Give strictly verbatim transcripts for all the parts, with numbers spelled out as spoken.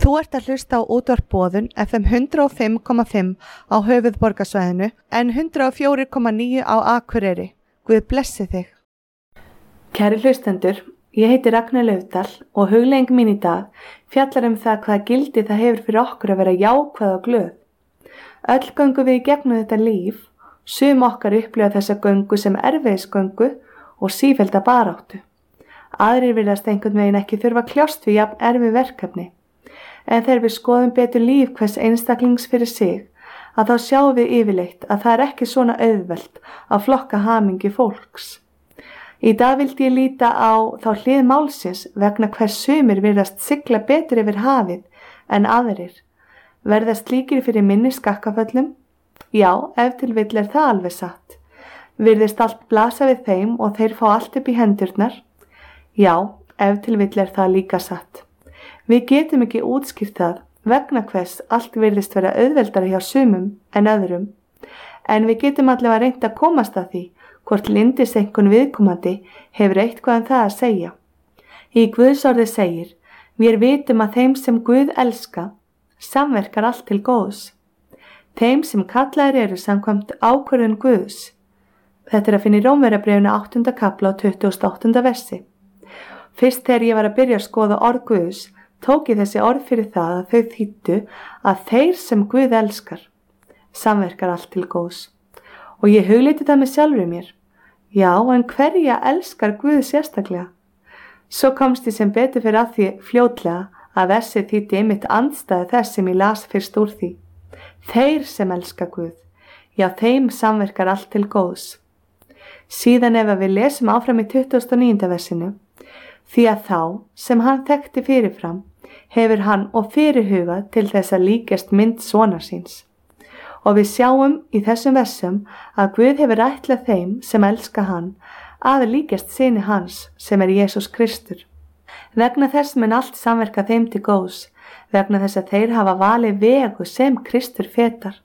Þú ert að hlusta á útvarp Boðun F M hundrað og fimm komma fimm á höfuðborgarsvæðinu en hundrað og fjögur komma níu á Akureyri. Guð blessi þig. Kæri hlustendur, ég heiti Ragnar Laufdal og hugleiðing mín í dag fjallar um það hvaða gildi það hefur fyrir okkur að vera jákvæð og glöð. Öll göngum við í gegnum þetta líf, sum okkar upplifa þessa göngu sem erfiðisgöngu og sífellda baráttu. Aðrir virðast einhvern veginn ekki þurfa að kljást við jafn erfið verkefni. En þegar við skoðum betur líf hvers einstaklings fyrir sig, að þá sjáum við yfirleitt að það er ekki svona auðvelt að flokka hamingju fólks. Í dag vildi ég líta á þá hlið málsins vegna hvers sumir virðast sigla betur yfir hafið en aðrir. Verðast slíkir fyrir minni skakkaföllum? Já, ef til vill er það alveg satt. Virðist allt blasa við þeim og þeir fá allt upp í hendurnar? Já, ef til vill er það líka satt. Við getum ekki útskýrt það vegna hvers allt virðist vera auðveldara hjá sumum en öðrum, en við getum allavega reynt að komast að því hvort lyndiseinkunn viðkomandi hefur eitthvað um það að segja. Í Guðsorði segir, vér vitum að þeim sem Guð elska, samverkar allt til góðs. Þeim sem kallaðir eru samkvæmt ákvörðun Guðs. Þetta er að finna í Rómverjabréfinu áttunda kafla og tuttugasta og áttunda versi. Fyrst þegar ég var að byrja að skoða orð Guðs, tók ég þessi orð fyrir það að þau þýddu að þeir sem Guð elskar, samverkar allt til góðs. Og ég hugleiti það með sjálfri mér. Já, en hverja elskar Guð sérstaklega? Svo komst ég sem betur fyrir að því fljótlega að versið þýddi einmitt andstæðu þess sem ég las fyrst úr því. Þeir sem elska Guð, já þeim samverkar allt til góðs. Síðan ef við lesum áfram í tuttugasta og níunda versinu, því að þá sem hann þekkti fyrirfram, hefur hann og fyrirhugað til þess að líkjast mynd sonar síns. Og við sjáum í þessum versum að Guð hefur ætlað þeim sem elska hann að líkjast syni hans sem er Jesús Kristur. Vegna þess mun allt samverka þeim til góðs, vegna þess að þeir hafa valið vegu sem Kristur fetar.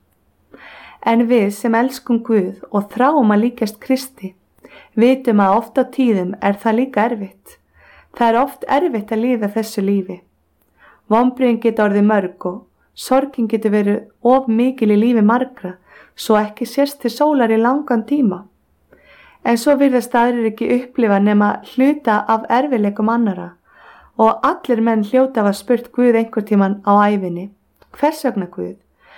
En við sem elskum Guð og þráum að líkjast Kristi, vitum að oft á tíðum er það líka erfitt. Það er oft erfitt að lifa þessu lífi. Vonbrigðin geta orðið mörg og sorgin getur verið of mikil í lífi margra, svo ekki sést til sólar í langan tíma. En svo virðast aðrir ekki upplifa nema hluta af erfiðleikum annara og allir menn hljóta hafa spurt Guð einhvern tímann á ævinni. Hvers vegna Guð?